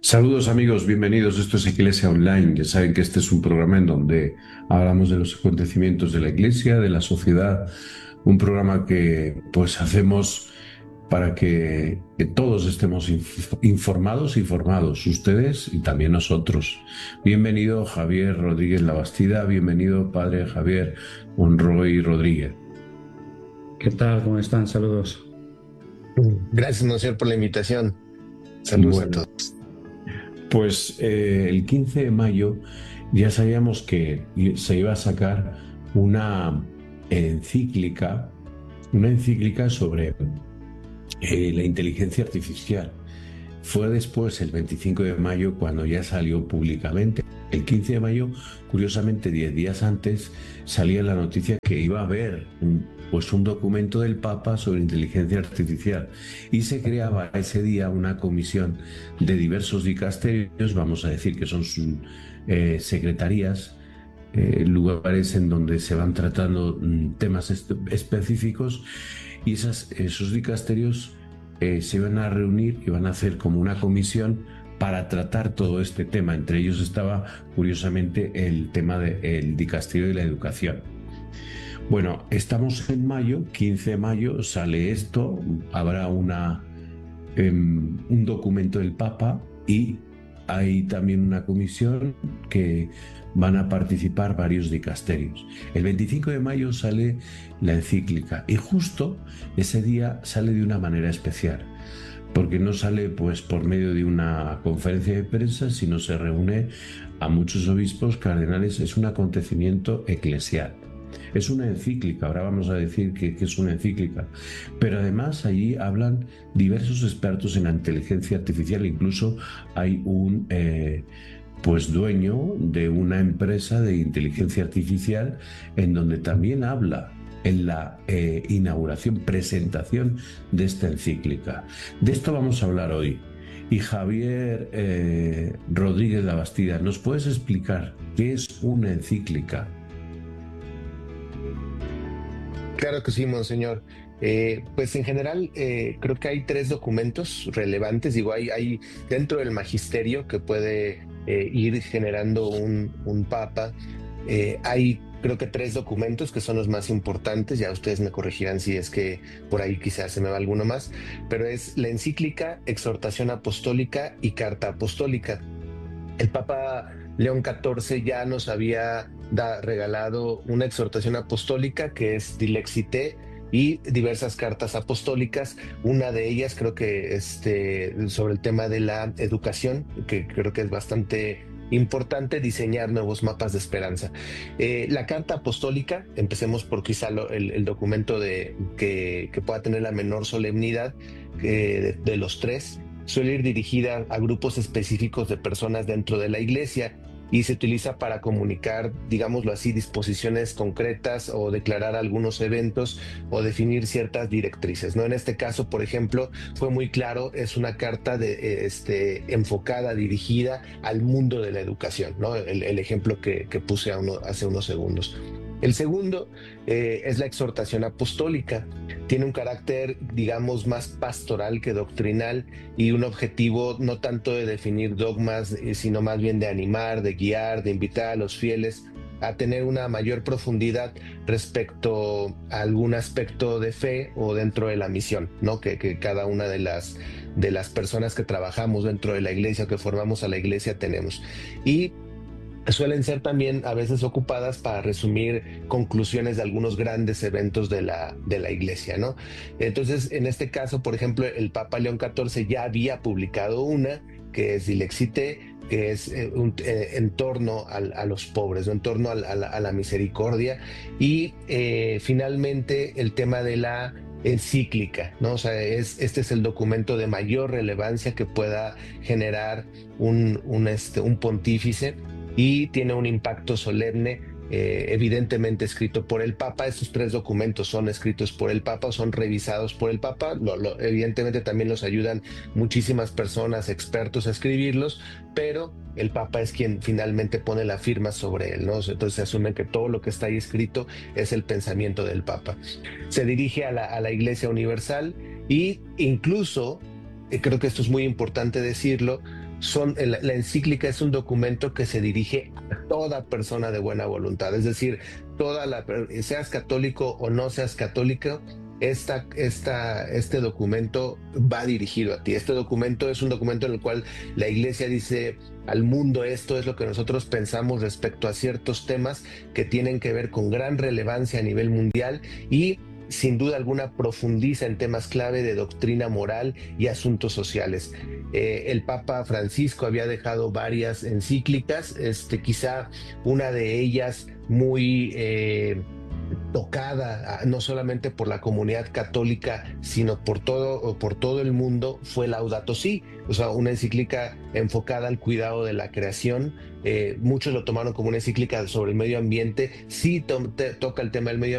Saludos amigos, bienvenidos. Esto es Iglesia Online. Ya saben que este es un programa en donde hablamos de los acontecimientos de la Iglesia, de la sociedad, un programa que pues hacemos para que todos estemos informados y formados, ustedes y también nosotros. Bienvenido Javier Rodríguez Labastida, bienvenido Padre Javier Monroy Rodríguez. ¿Qué tal? ¿Cómo están? Saludos. Gracias, Monsieur, por la invitación. Saludos a Bueno, todos. pues el 15 de mayo ya sabíamos que se iba a sacar una encíclica, una encíclica sobre la inteligencia artificial. Fue después, el 25 de mayo, cuando ya salió públicamente. El 15 de mayo, curiosamente, 10 días antes, salía la noticia que iba a haber pues un documento del Papa sobre inteligencia artificial y se creaba ese día una comisión de diversos dicasterios, vamos a decir que son sus secretarías, lugares en donde se van tratando temas específicos y esos dicasterios se iban a reunir y van a hacer como una comisión para tratar todo este tema. Entre ellos estaba, curiosamente, el tema del dicasterio de la educación. Bueno, estamos en mayo, 15 de mayo sale esto, habrá un documento del Papa y hay también una comisión que van a participar varios dicasterios. El 25 de mayo sale la encíclica y justo ese día sale de una manera especial, porque no sale pues por medio de una conferencia de prensa, sino se reúne a muchos obispos, cardenales, es un acontecimiento eclesial. Es una encíclica, ahora vamos a decir que es una encíclica, pero además allí hablan diversos expertos en la inteligencia artificial, incluso hay un pues dueño de una empresa de inteligencia artificial en donde también habla en la inauguración, presentación de esta encíclica. De esto vamos a hablar hoy. Y Javier Rodríguez Labastida, ¿nos puedes explicar qué es una encíclica? Claro que sí, Monseñor. Pues en general creo que hay tres documentos relevantes. Digo, hay dentro del magisterio que puede ir generando un papa. Hay creo que tres documentos que son los más importantes. Ya ustedes me corregirán si es que por ahí quizás se me va alguno más. Pero es la encíclica, exhortación apostólica y carta apostólica. El Papa León XIV ya nos había regalado una exhortación apostólica que es Dilexité y diversas cartas apostólicas. Una de ellas creo que sobre el tema de la educación, que creo que es bastante importante diseñar nuevos mapas de esperanza. La carta apostólica, empecemos por quizá el documento que pueda tener la menor solemnidad de los tres, suele ir dirigida a grupos específicos de personas dentro de la iglesia y se utiliza para comunicar, digámoslo así, disposiciones concretas o declarar algunos eventos o definir ciertas directrices, ¿no? En este caso, por ejemplo, fue muy claro, es una carta enfocada, dirigida al mundo de la educación, ¿no? El ejemplo que puse hace unos segundos. El segundo es la exhortación apostólica. Tiene un carácter, digamos, más pastoral que doctrinal y un objetivo no tanto de definir dogmas, sino más bien de animar, de guiar, de invitar a los fieles a tener una mayor profundidad respecto a algún aspecto de fe o dentro de la misión, ¿no? Que cada una de las personas que trabajamos dentro de la iglesia o que formamos a la iglesia tenemos. Y suelen ser también a veces ocupadas para resumir conclusiones de algunos grandes eventos de la iglesia, ¿no? Entonces, en este caso, por ejemplo, el Papa León XIV ya había publicado una, que es Dilexite, que es en torno a los pobres, ¿no? En torno a la misericordia, y finalmente el tema de la encíclica, ¿no? O sea, este es el documento de mayor relevancia que pueda generar un pontífice y tiene un impacto solemne, evidentemente escrito por el Papa. Estos tres documentos son escritos por el Papa, son revisados por el Papa. Evidentemente también los ayudan muchísimas personas, expertos a escribirlos, pero el Papa es quien finalmente pone la firma sobre él, ¿no? Entonces se asume que todo lo que está ahí escrito es el pensamiento del Papa. Se dirige a la Iglesia Universal y incluso, creo que esto es muy importante decirlo, la encíclica es un documento que se dirige a toda persona de buena voluntad, es decir, seas católico o no seas católico, este documento va dirigido a ti. Este documento es un documento en el cual la Iglesia dice al mundo: esto es lo que nosotros pensamos respecto a ciertos temas que tienen que ver con gran relevancia a nivel mundial, y sin duda alguna profundiza en temas clave de doctrina moral y asuntos sociales. El Papa Francisco había dejado varias encíclicas, quizá una de ellas muy tocada no solamente por la comunidad católica, sino por todo el mundo, fue Laudato Si, o sea, una encíclica enfocada al cuidado de la creación. Muchos lo tomaron como una encíclica sobre el medio ambiente. Sí toca el tema del medio